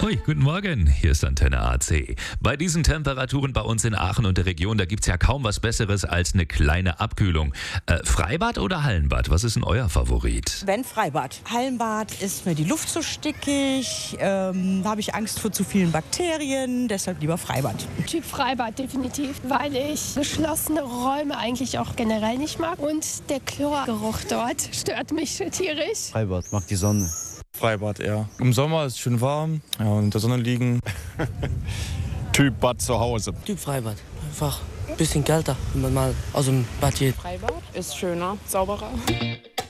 Hui, guten Morgen, hier ist Antenne AC. Bei diesen Temperaturen bei uns in Aachen und der Region, da gibt's ja kaum was Besseres als eine kleine Abkühlung. Freibad oder Hallenbad, was ist denn euer Favorit? Wenn Freibad. Hallenbad ist mir die Luft zu stickig, da habe ich Angst vor zu vielen Bakterien, deshalb lieber Freibad. Typ Freibad definitiv, weil ich geschlossene Räume eigentlich auch generell nicht mag und der Chlorgeruch dort stört mich tierisch. Freibad, mag die Sonne. Freibad eher. Im Sommer ist es schön warm, ja, und in der Sonne liegen. Typ Bad zu Hause. Typ Freibad. Einfach ein bisschen kälter, wenn man mal aus dem Bad geht. Freibad ist schöner, sauberer.